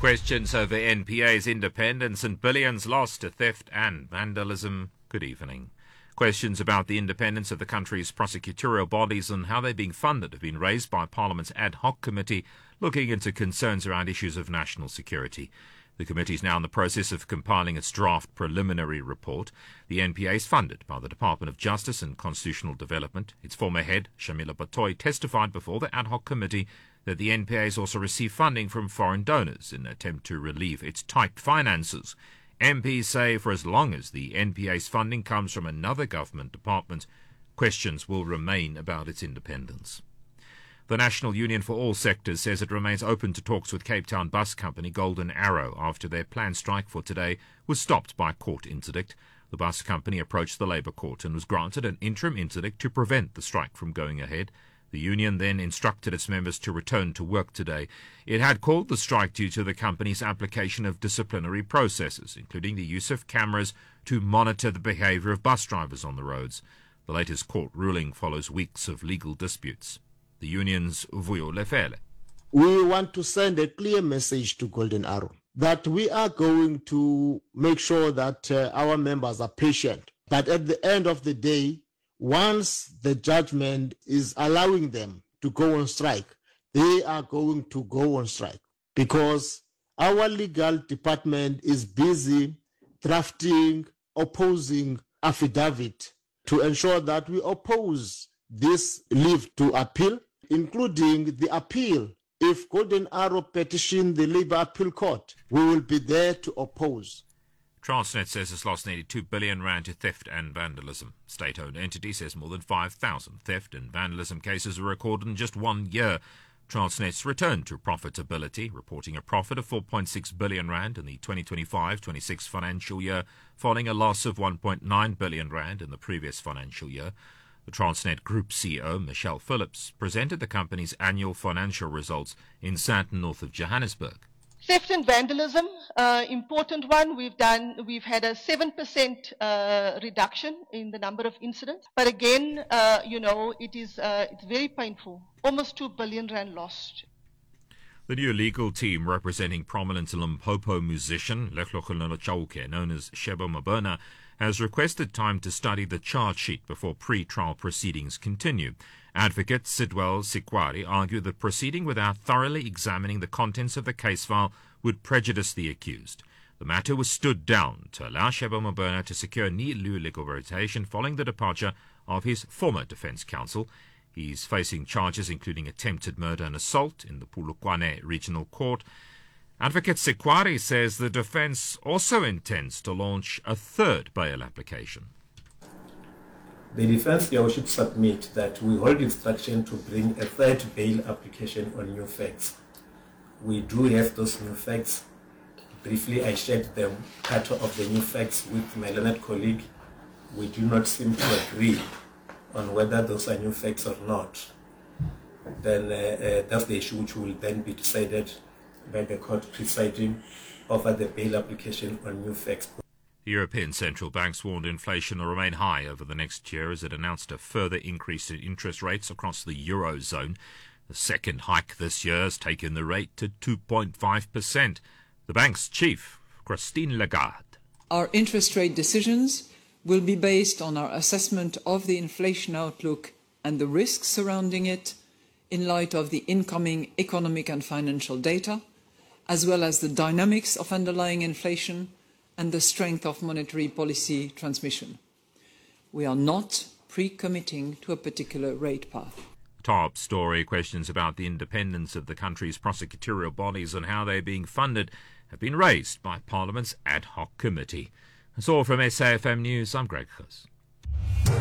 Questions over NPA's independence and billions lost to theft and vandalism. Good evening. Questions about the independence of the country's prosecutorial bodies and how they're being funded have been raised by Parliament's ad hoc committee looking into concerns around issues of national security. The committee is now in the process of compiling its draft preliminary report. The NPA is funded by the Department of Justice and Constitutional Development. Its former head, Shamila Batoy, testified before the ad hoc committee that the NPA has also received funding from foreign donors in an attempt to relieve its tight finances. MPs say for as long as the NPA's funding comes from another government department, questions will remain about its independence. The National Union for All Sectors says it remains open to talks with Cape Town bus company Golden Arrow after their planned strike for today was stopped by court interdict. The bus company approached the Labour Court and was granted an interim interdict to prevent the strike from going ahead. The union then instructed its members to return to work today. It had called the strike due to the company's application of disciplinary processes, including the use of cameras to monitor the behaviour of bus drivers on the roads. The latest court ruling follows weeks of legal disputes. The union's Vuyo Lefele. We want to send a clear message to Golden Arrow that we are going to make sure that our members are patient. But at the end of the day, once the judgment is allowing them to go on strike, they are going to go on strike because our legal department is busy drafting opposing affidavit to ensure that we oppose this leave to appeal, including the appeal. If Golden Arrow petition the Labour Appeal Court, we will be there to oppose. Transnet says it's lost nearly 2 billion rand to theft and vandalism. State-owned entity says more than 5,000 theft and vandalism cases were recorded in just 1 year. Transnet's returned to profitability, reporting a profit of 4.6 billion rand in the 2025-26 financial year, following a loss of 1.9 billion rand in the previous financial year. The Transnet Group CEO, Michelle Phillips, presented the company's annual financial results in Sandton, north of Johannesburg. Theft and vandalism, important one. We've had a 7% reduction in the number of incidents. But again, it's very painful. Almost 2 billion rand lost. The new legal team representing prominent Limpopo musician Leklokhulelo Chauke, known as Shebo Mabona, has requested time to study the charge sheet before pre-trial proceedings continue. Advocate Sidwell Sikwari argued that proceeding without thoroughly examining the contents of the case file would prejudice the accused. The matter was stood down to allow Shebo Mabona to secure new legal rotation following the departure of his former defence counsel. He's facing charges including attempted murder and assault in the Polokwane Regional Court. Advocate Sikwari says the defence also intends to launch a third bail application. The defence here should submit that we hold instruction to bring a third bail application on new facts. We do have those new facts. Briefly, I shared the part of the new facts with my learned colleague. We do not seem to agree on whether those are new facts or not. Then that's the issue which will then be decided by the court presiding over the bail application on new facts. The European Central Bank warned inflation will remain high over the next year as it announced a further increase in interest rates across the Eurozone. The second hike this year has taken the rate to 2.5%. The bank's chief, Christine Lagarde. Our interest rate decisions will be based on our assessment of the inflation outlook and the risks surrounding it in light of the incoming economic and financial data, as well as the dynamics of underlying inflation and the strength of monetary policy transmission. We are not pre-committing to a particular rate path. Top story: questions about the independence of the country's prosecutorial bodies and how they're being funded have been raised by Parliament's ad hoc committee. That's all from SAFM News. I'm Greg Huss.